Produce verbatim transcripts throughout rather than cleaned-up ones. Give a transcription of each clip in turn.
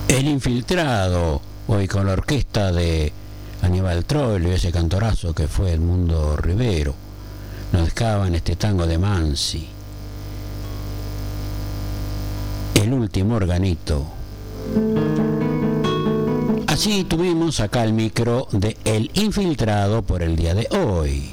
El Infiltrado, hoy con la orquesta de Aníbal Troilo y ese cantorazo que fue Edmundo Rivero. Nos dejaba en este tango de Mansi. El último organito. Así tuvimos acá el micro de El Infiltrado por el día de hoy.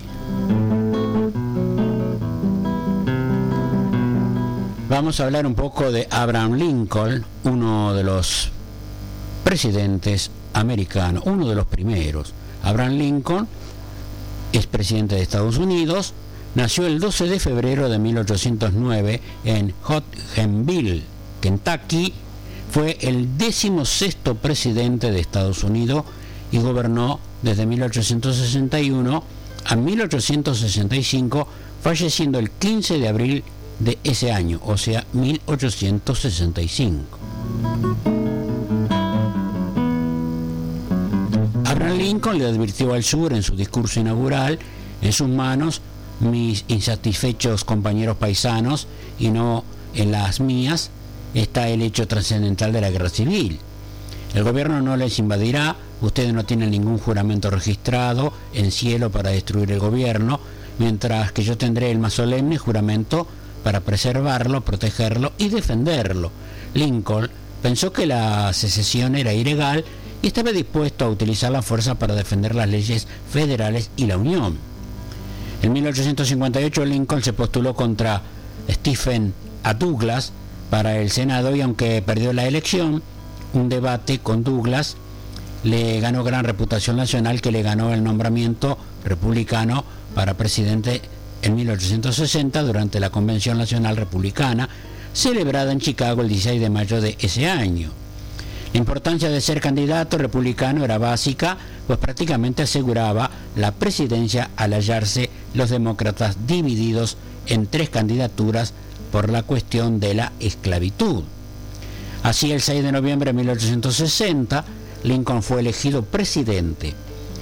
Vamos a hablar un poco de Abraham Lincoln, uno de los presidentes americanos, uno de los primeros. Abraham Lincoln es presidente de Estados Unidos, nació el doce de febrero de mil ochocientos nueve en Hodgenville, Kentucky. Fue el decimosexto presidente de Estados Unidos y gobernó desde mil ochocientos sesenta y uno a mil ochocientos sesenta y cinco, falleciendo el quince de abril de ese año, o sea, mil ochocientos sesenta y cinco. Abraham Lincoln le advirtió al sur en su discurso inaugural: en sus manos mis insatisfechos compañeros paisanos y no en las mías está el hecho trascendental de la guerra civil. El gobierno no les invadirá, ustedes no tienen ningún juramento registrado en cielo para destruir el gobierno, mientras que yo tendré el más solemne juramento para preservarlo, protegerlo y defenderlo. Lincoln pensó que la secesión era ilegal y estaba dispuesto a utilizar la fuerza para defender las leyes federales y la Unión. En mil ochocientos cincuenta y ocho Lincoln se postuló contra Stephen A. Douglas para el Senado y aunque perdió la elección, un debate con Douglas le ganó gran reputación nacional, que le ganó el nombramiento republicano para presidente en mil ochocientos sesenta durante la Convención Nacional Republicana, celebrada en Chicago el dieciséis de mayo de ese año. La importancia de ser candidato republicano era básica, pues prácticamente aseguraba la presidencia al hallarse los demócratas divididos en tres candidaturas por la cuestión de la esclavitud. Así, el seis de noviembre de mil ochocientos sesenta, Lincoln fue elegido presidente.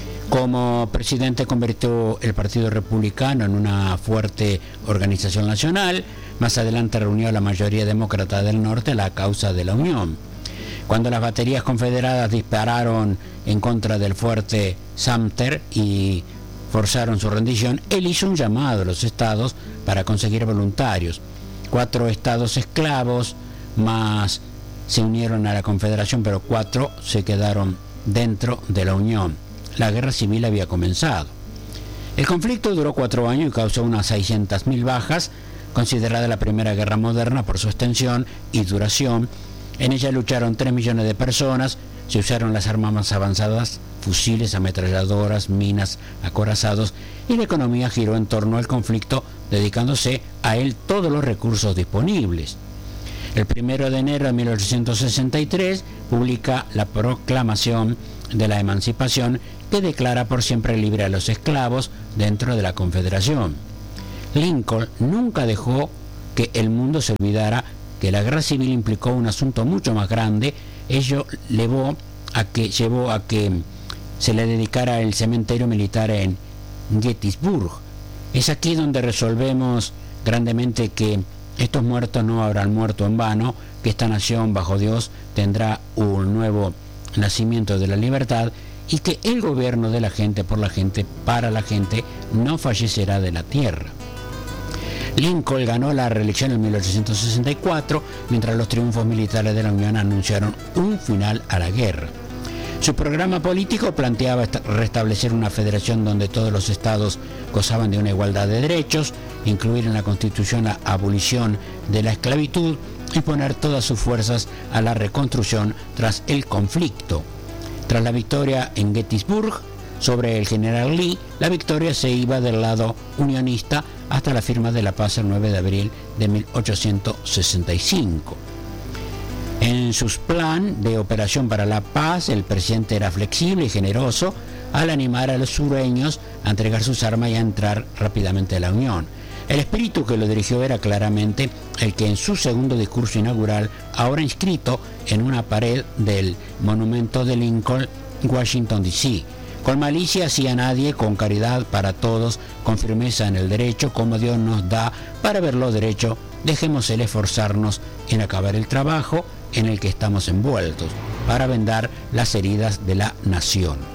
Como presidente convirtió el Partido Republicano en una fuerte organización nacional. Más adelante reunió a la mayoría demócrata del norte a la causa de la Unión. Cuando las baterías confederadas dispararon en contra del fuerte Sumter y forzaron su rendición, él hizo un llamado a los estados para conseguir voluntarios. Cuatro estados esclavos más se unieron a la Confederación, pero cuatro se quedaron dentro de la Unión. La guerra civil había comenzado. El conflicto duró cuatro años y causó unas seiscientas mil bajas, considerada la primera guerra moderna por su extensión y duración. En ella lucharon tres millones de personas, se usaron las armas más avanzadas, fusiles, ametralladoras, minas, acorazados, y la economía giró en torno al conflicto, dedicándose a él todos los recursos disponibles. El primero de enero de mil ochocientos sesenta y tres publica la Proclamación de la Emancipación, que declara por siempre libre a los esclavos dentro de la Confederación. Lincoln nunca dejó que el mundo se olvidara que la guerra civil implicó un asunto mucho más grande. Ello llevó a que, llevó a que se le dedicara el cementerio militar en Gettysburg. Es aquí donde resolvemos grandemente que estos muertos no habrán muerto en vano, que esta nación bajo Dios tendrá un nuevo nacimiento de la libertad y que el gobierno de la gente, por la gente, para la gente, no fallecerá de la tierra. Lincoln ganó la reelección en mil ochocientos sesenta y cuatro, mientras los triunfos militares de la Unión anunciaron un final a la guerra. Su programa político planteaba restablecer una federación donde todos los estados gozaban de una igualdad de derechos, incluir en la Constitución la abolición de la esclavitud y poner todas sus fuerzas a la reconstrucción tras el conflicto. Tras la victoria en Gettysburg sobre el general Lee, la victoria se iba del lado unionista hasta la firma de la paz el nueve de abril de mil ochocientos sesenta y cinco. En su plan de operación para la paz, el presidente era flexible y generoso al animar a los sureños a entregar sus armas y a entrar rápidamente a la Unión. El espíritu que lo dirigió era claramente el que en su segundo discurso inaugural, ahora inscrito en una pared del monumento de Lincoln, Washington, D C, con malicia hacia nadie, con caridad para todos, con firmeza en el derecho, como Dios nos da para ver lo derecho, dejemos el esforzarnos en acabar el trabajo en el que estamos envueltos. para vendar las heridas de la nación.